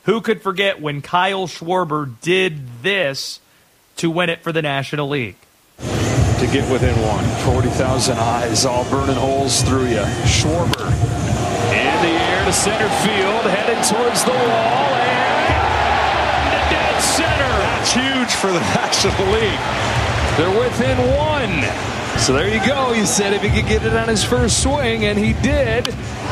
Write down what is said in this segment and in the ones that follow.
Who could forget when Kyle Schwarber did this to win it for the National League? To get within one. 40,000 eyes all burning holes through you. Schwarber in the air to center field, headed towards the wall, and to dead center. That's huge for the National League. They're within one. So there you go. He said if he could get it on his first swing, and he did.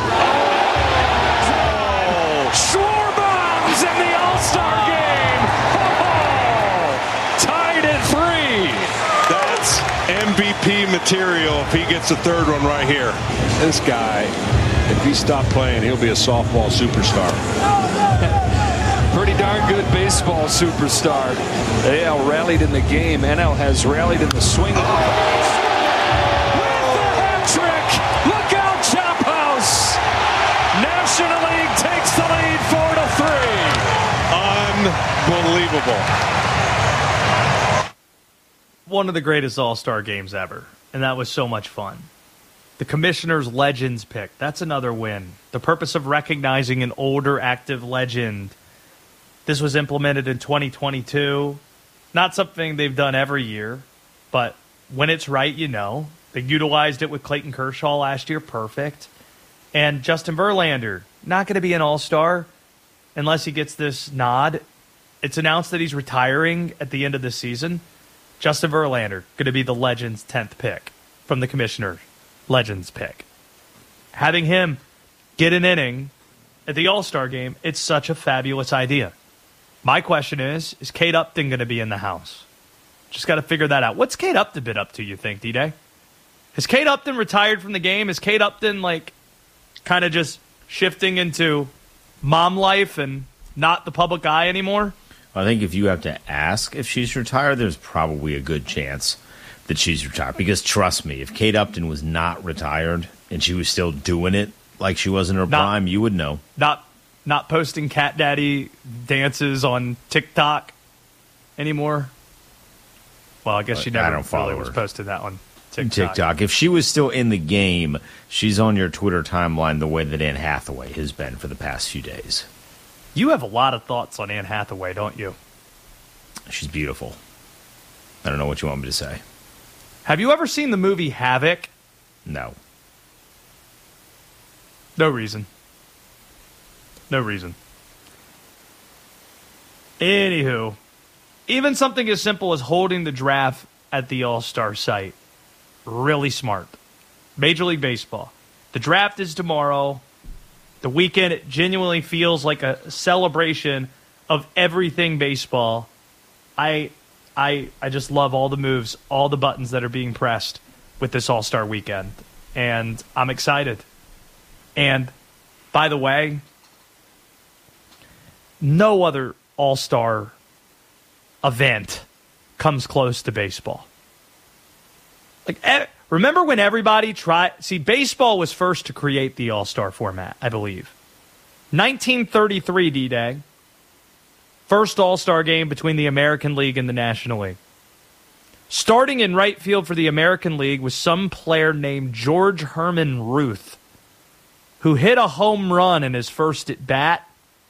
Oh, Schwarber's in the All-Star game. Oh, tied at 3. That's MVP material if he gets the third one right here. This guy, if he stopped playing, he'll be a softball superstar. Pretty darn good baseball superstar. AL rallied in the game. NL has rallied in the swing. With the hat trick. Look out, Chop House. National League takes the lead 4-3. Unbelievable. One of the greatest All-Star games ever, and that was so much fun. The Commissioner's Legends pick, that's another win. The purpose of recognizing an older active legend. This was implemented in 2022. Not something they've done every year, but when it's right, you know. They utilized it with Clayton Kershaw last year, perfect. And Justin Verlander, not going to be an All-Star unless he gets this nod. It's announced that he's retiring at the end of the season. Justin Verlander, going to be the Legends' 10th pick from the Commissioner. Legends pick. Having him get an inning at the All-Star game, it's such a fabulous idea. My question is Kate Upton going to be in the house? Just got to figure that out. What's Kate Upton been up to, you think, D-Day? Has Kate Upton retired from the game? Is Kate Upton, kind of just shifting into mom life and not the public eye anymore? I think if you have to ask if she's retired, there's probably a good chance that she's retired. Because trust me, if Kate Upton was not retired and she was still doing it like she was in her prime, you would know. Not posting cat daddy dances on TikTok anymore. Well, I guess she never really was posted that on TikTok. If she was still in the game, she's on your Twitter timeline the way that Anne Hathaway has been for the past few days. You have a lot of thoughts on Anne Hathaway, don't you? She's beautiful. I don't know what you want me to say. Have you ever seen the movie Havoc? No. No reason. Anywho, even something as simple as holding the draft at the All-Star site. Really smart. Major League Baseball. The draft is tomorrow. The weekend, it genuinely feels like a celebration of everything baseball. I just love all the moves, all the buttons that are being pressed with this All-Star weekend. And I'm excited. And, by the way, no other All-Star event comes close to baseball. Remember when everybody tried... See, baseball was first to create the All-Star format, I believe. 1933, D-Day. First All-Star game between the American League and the National League. Starting in right field for the American League was some player named George Herman Ruth, who hit a home run in his first at-bat.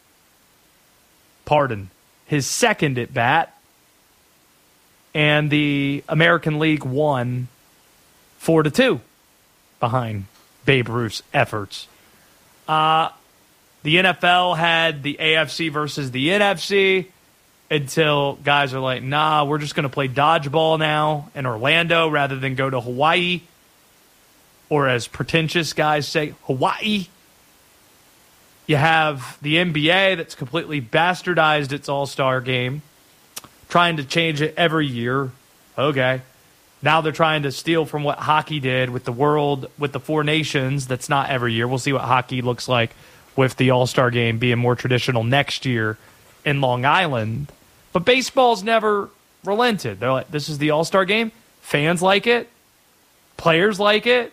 His second at-bat. And the American League won 4-2 behind Babe Ruth's efforts. The NFL had the AFC versus the NFC until guys are like, nah, we're just going to play dodgeball now in Orlando rather than go to Hawaii. Or as pretentious guys say, Hawaii. You have the NBA that's completely bastardized its All-Star game, trying to change it every year. Okay. Now they're trying to steal from what hockey did with the World, with the Four Nations. That's not every year. We'll see what hockey looks like with the All-Star game being more traditional next year in Long Island. But baseball's never relented. They're like, this is the All-Star game. Fans like it. Players like it.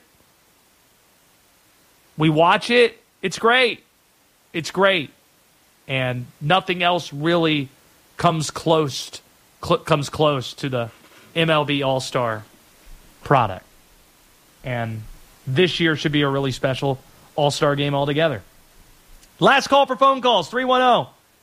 We watch it. It's great. It's great. And nothing else really comes close to the MLB All-Star product. And this year should be a really special All-Star game altogether. Last call for phone calls, 310